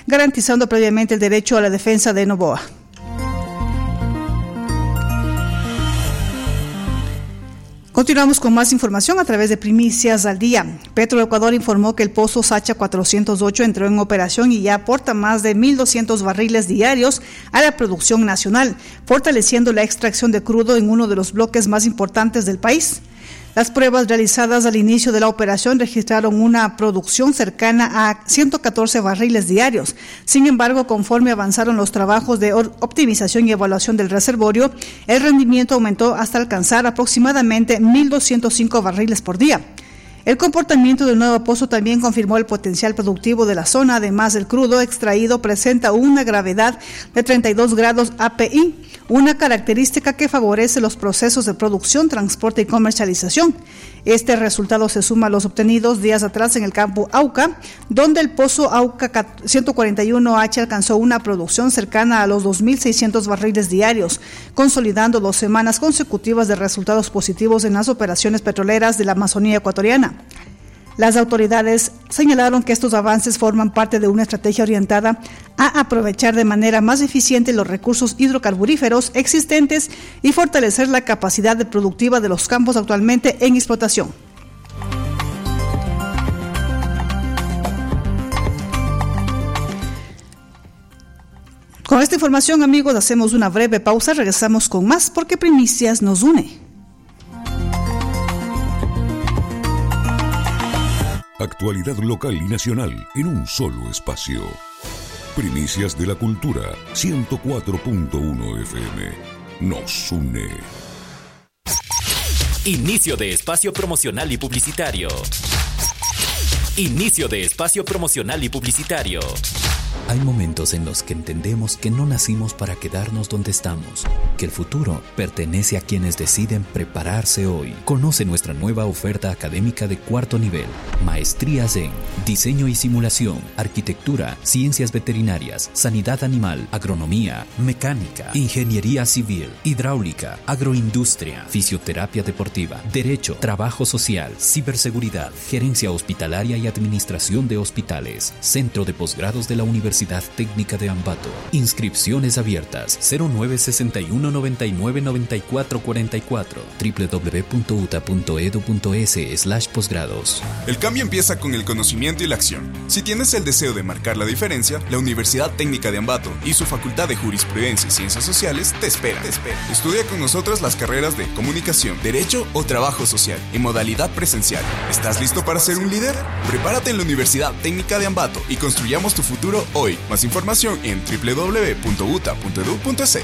garantizando previamente el derecho a la defensa de Noboa. Continuamos con más información a través de Primicias al Día. Petroecuador informó que el pozo Sacha 408 entró en operación y ya aporta más de 1.200 barriles diarios a la producción nacional, fortaleciendo la extracción de crudo en uno de los bloques más importantes del país. Las pruebas realizadas al inicio de la operación registraron una producción cercana a 114 barriles diarios. Sin embargo, conforme avanzaron los trabajos de optimización y evaluación del reservorio, el rendimiento aumentó hasta alcanzar aproximadamente 1.205 barriles por día. El comportamiento del nuevo pozo también confirmó el potencial productivo de la zona. Además, el crudo extraído presenta una gravedad de 32 grados API, una característica que favorece los procesos de producción, transporte y comercialización. Este resultado se suma a los obtenidos días atrás en el campo Auca, donde el pozo Auca 141H alcanzó una producción cercana a los 2.600 barriles diarios, consolidando 2 semanas consecutivas de resultados positivos en las operaciones petroleras de la Amazonía ecuatoriana. Las autoridades señalaron que estos avances forman parte de una estrategia orientada a aprovechar de manera más eficiente los recursos hidrocarburíferos existentes y fortalecer la capacidad productiva de los campos actualmente en explotación. Con esta información, amigos, hacemos una breve pausa. Regresamos con más porque Primicias nos une. Actualidad local y nacional en un solo espacio. Primicias de la Cultura, 104.1 FM. Nos une. Inicio de espacio promocional y publicitario. Inicio de espacio promocional y publicitario. Hay momentos en los que entendemos que no nacimos para quedarnos donde estamos, que el futuro pertenece a quienes deciden prepararse hoy. Conoce nuestra nueva oferta académica de 4º nivel, maestrías en diseño y simulación, arquitectura, ciencias veterinarias, sanidad animal, agronomía, mecánica, ingeniería civil, hidráulica, agroindustria, fisioterapia deportiva, derecho, trabajo social, ciberseguridad, gerencia hospitalaria y administración de hospitales, centro de posgrados de la Universidad Técnica de Ambato. Inscripciones abiertas 0961 99 94 44 www.uta.edu.es/posgrados. El cambio empieza con el conocimiento y la acción. Si tienes el deseo de marcar la diferencia, la Universidad Técnica de Ambato y su Facultad de Jurisprudencia y Ciencias Sociales te espera. Estudia con nosotros las carreras de Comunicación, Derecho o Trabajo Social en modalidad presencial. ¿Estás listo para ser un líder? Prepárate en la Universidad Técnica de Ambato y construyamos tu futuro hoy. Más información en www.uta.edu.es.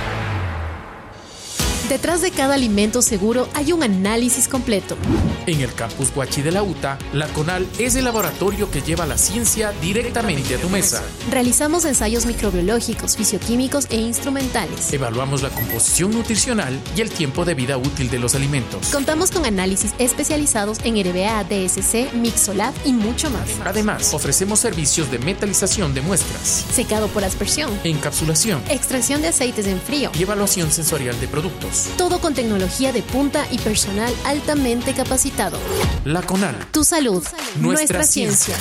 Detrás de cada alimento seguro hay un análisis completo. En el campus Huachi de la UTA, la CONAL es el laboratorio que lleva la ciencia directamente a tu mesa. Realizamos ensayos microbiológicos, fisioquímicos e instrumentales. Evaluamos la composición nutricional y el tiempo de vida útil de los alimentos. Contamos con análisis especializados en RBA, DSC, Mixolab y mucho más. Además, ofrecemos servicios de metalización de muestras, secado por aspersión, encapsulación, extracción de aceites en frío y evaluación sensorial de productos. Todo con tecnología de punta y personal altamente capacitado. La CONAL. Tu salud. Nuestra ciencia.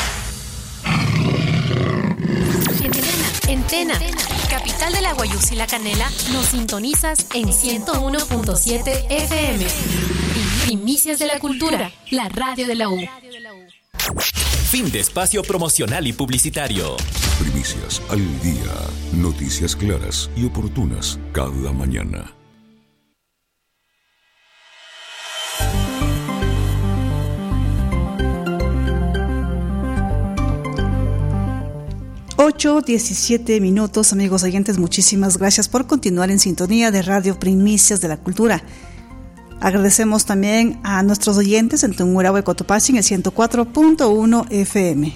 Entena. Capital de la Guayús y la Canela. Nos sintonizas en 101.7 FM. Primicias de la Cultura. La radio de la U. Fin de espacio promocional y publicitario. Primicias al día. Noticias claras y oportunas cada mañana. Ocho 17 minutos, amigos oyentes, muchísimas gracias por continuar en sintonía de Radio Primicias de la Cultura. Agradecemos también a nuestros oyentes en Tungurahua y Cotopaxi en el 104.1 FM.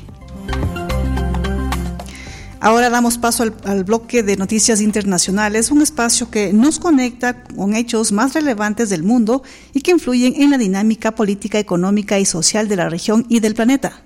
Ahora damos paso al bloque de noticias internacionales, un espacio que nos conecta con hechos más relevantes del mundo y que influyen en la dinámica política, económica y social de la región y del planeta.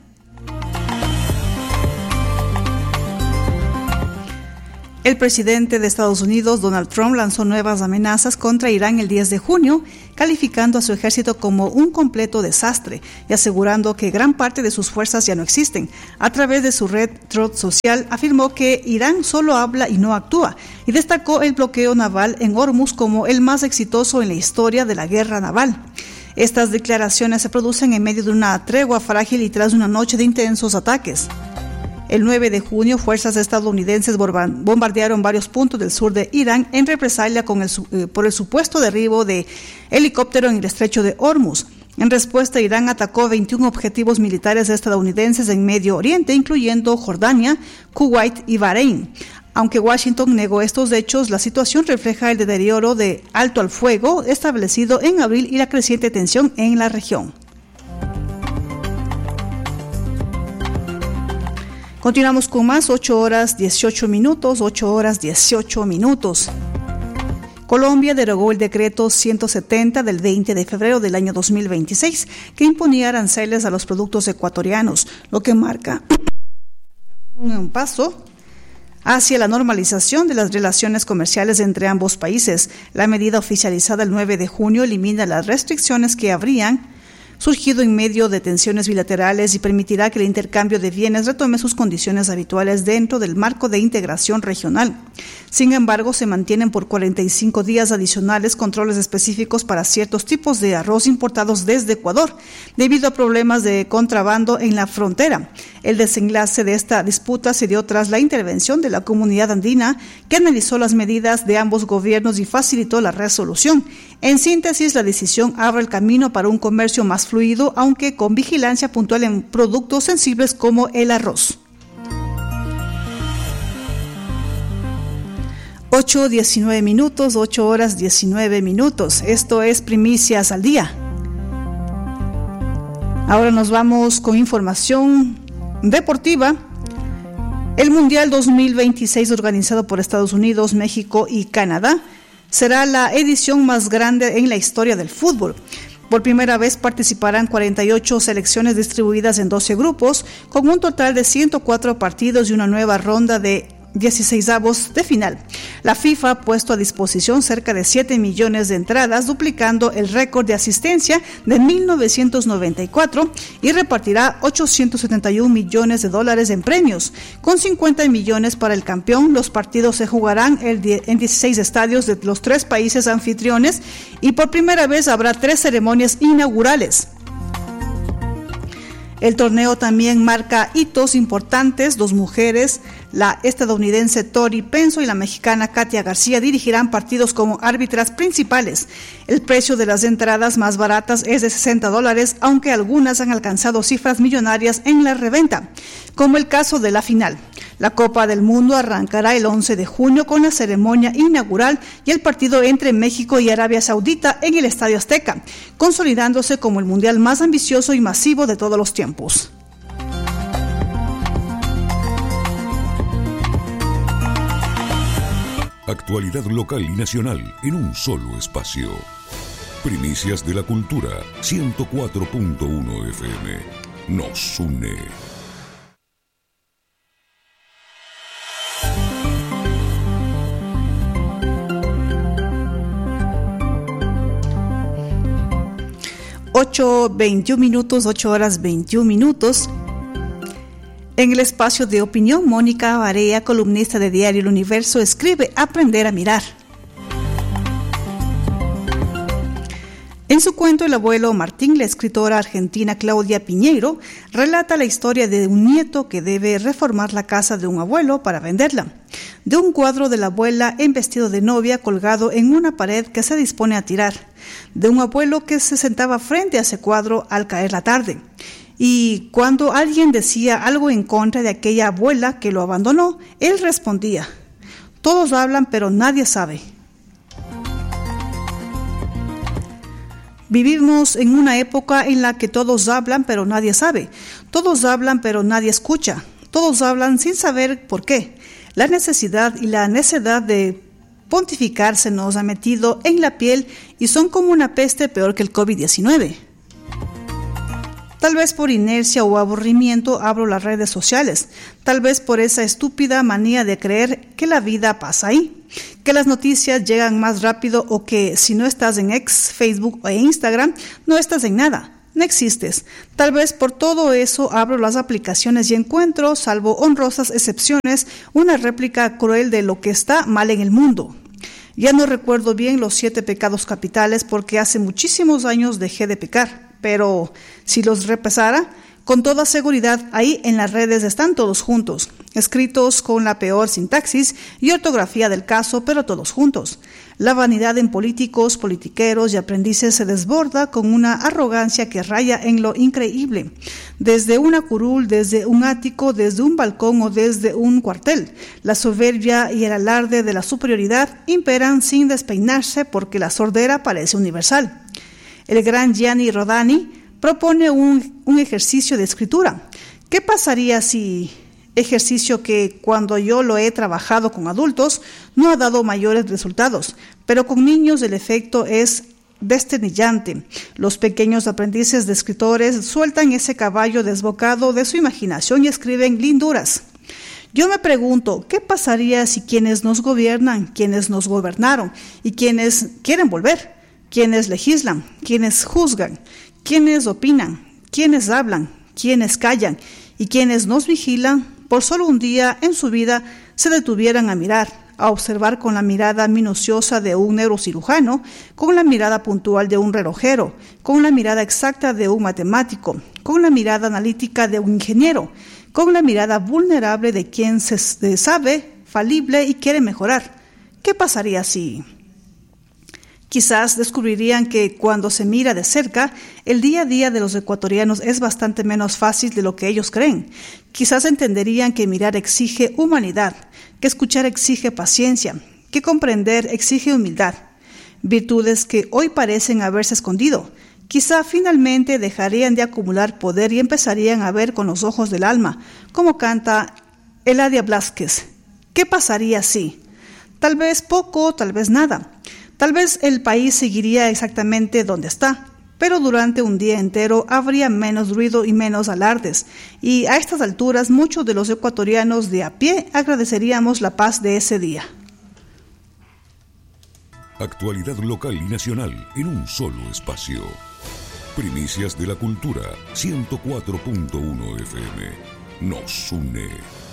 El presidente de Estados Unidos, Donald Trump, lanzó nuevas amenazas contra Irán el 10 de junio, calificando a su ejército como un completo desastre y asegurando que gran parte de sus fuerzas ya no existen. A través de su red Truth Social afirmó que Irán solo habla y no actúa, y destacó el bloqueo naval en Hormuz como el más exitoso en la historia de la guerra naval. Estas declaraciones se producen en medio de una tregua frágil y tras una noche de intensos ataques. El 9 de junio, fuerzas estadounidenses bombardearon varios puntos del sur de Irán en represalia por el supuesto derribo de helicóptero en el estrecho de Hormuz. En respuesta, Irán atacó 21 objetivos militares estadounidenses en Medio Oriente, incluyendo Jordania, Kuwait y Bahrein. Aunque Washington negó estos hechos, la situación refleja el deterioro de alto al fuego establecido en abril y la creciente tensión en la región. Continuamos con más, 8 horas 18 minutos. Colombia derogó el decreto 170 del 20 de febrero del año 2026 que imponía aranceles a los productos ecuatorianos, lo que marca un paso hacia la normalización de las relaciones comerciales entre ambos países. La medida oficializada el 9 de junio elimina las restricciones que habrían surgido en medio de tensiones bilaterales y permitirá que el intercambio de bienes retome sus condiciones habituales dentro del marco de integración regional. Sin embargo, se mantienen por 45 días adicionales controles específicos para ciertos tipos de arroz importados desde Ecuador, debido a problemas de contrabando en la frontera. El desenlace de esta disputa se dio tras la intervención de la comunidad andina, que analizó las medidas de ambos gobiernos y facilitó la resolución. En síntesis, la decisión abre el camino para un comercio más fluido, aunque con vigilancia puntual en productos sensibles como el arroz. 8 horas 19 minutos. Esto es Primicias al Día. Ahora nos vamos con información deportiva. El Mundial 2026, organizado por Estados Unidos, México y Canadá, será la edición más grande en la historia del fútbol. Por primera vez participarán 48 selecciones distribuidas en 12 grupos, con un total de 104 partidos y una nueva ronda de 16avos de final. La FIFA ha puesto a disposición cerca de 7 millones de entradas, duplicando el récord de asistencia de 1994, y repartirá $871 millones en premios. Con 50 millones para el campeón, los partidos se jugarán en 16 estadios de los 3 países anfitriones y por primera vez habrá 3 ceremonias inaugurales. El torneo también marca hitos importantes. 2 mujeres, la estadounidense Tori Penso y la mexicana Katia García, dirigirán partidos como árbitras principales. El precio de las entradas más baratas es de $60, aunque algunas han alcanzado cifras millonarias en la reventa, como el caso de la final. La Copa del Mundo arrancará el 11 de junio con la ceremonia inaugural y el partido entre México y Arabia Saudita en el Estadio Azteca, consolidándose como el mundial más ambicioso y masivo de todos los tiempos. Actualidad local y nacional en un solo espacio. Primicias de la Cultura, 104.1 FM. Nos une. Ocho horas 21 minutos. En el espacio de opinión, Mónica Barea, columnista de Diario El Universo, escribe Aprender a mirar. En su cuento El abuelo Martín, la escritora argentina Claudia Piñeiro relata la historia de un nieto que debe reformar la casa de un abuelo para venderla. De un cuadro de la abuela en vestido de novia colgado en una pared que se dispone a tirar. De un abuelo que se sentaba frente a ese cuadro al caer la tarde. Y cuando alguien decía algo en contra de aquella abuela que lo abandonó, él respondía: todos hablan pero nadie sabe. Vivimos en una época en la que todos hablan pero nadie sabe. Todos hablan pero nadie escucha. Todos hablan sin saber por qué. La necesidad y la necedad de pontificar se nos ha metido en la piel y son como una peste peor que el COVID-19. Tal vez por inercia o aburrimiento abro las redes sociales. Tal vez por esa estúpida manía de creer que la vida pasa ahí, que las noticias llegan más rápido o que si no estás en X, Facebook e Instagram, no estás en nada. No existes. Tal vez por todo eso abro las aplicaciones y encuentro, salvo honrosas excepciones, una réplica cruel de lo que está mal en el mundo. Ya no recuerdo bien los 7 pecados capitales porque hace muchísimos años dejé de pecar, pero si los repasara, con toda seguridad ahí en las redes están todos juntos, escritos con la peor sintaxis y ortografía del caso, pero todos juntos. La vanidad en políticos, politiqueros y aprendices se desborda con una arrogancia que raya en lo increíble. Desde una curul, desde un ático, desde un balcón o desde un cuartel, la soberbia y el alarde de la superioridad imperan sin despeinarse porque la sordera parece universal. El gran Gianni Rodani propone un ejercicio de escritura. ¿Qué pasaría si ejercicio que cuando yo lo he trabajado con adultos no ha dado mayores resultados, pero con niños el efecto es desternillante? Los pequeños aprendices de escritores sueltan ese caballo desbocado de su imaginación y escriben linduras. Yo me pregunto, ¿qué pasaría si quienes nos gobiernan, quienes nos gobernaron y quienes quieren volver, quienes legislan, quienes juzgan, quienes opinan, quienes hablan, quienes callan y quienes nos vigilan, por solo un día en su vida se detuvieran a mirar, a observar con la mirada minuciosa de un neurocirujano, con la mirada puntual de un relojero, con la mirada exacta de un matemático, con la mirada analítica de un ingeniero, con la mirada vulnerable de quien se sabe falible y quiere mejorar? ¿Qué pasaría si...? Quizás descubrirían que cuando se mira de cerca, el día a día de los ecuatorianos es bastante menos fácil de lo que ellos creen. Quizás entenderían que mirar exige humanidad, que escuchar exige paciencia, que comprender exige humildad, virtudes que hoy parecen haberse escondido. Quizá finalmente dejarían de acumular poder y empezarían a ver con los ojos del alma, como canta Eladia Blázquez. ¿Qué pasaría si? Tal vez poco, tal vez nada. Tal vez el país seguiría exactamente donde está, pero durante un día entero habría menos ruido y menos alardes, y a estas alturas muchos de los ecuatorianos de a pie agradeceríamos la paz de ese día. Actualidad local y nacional en un solo espacio. Primicias de la Cultura, 104.1 FM. Nos une.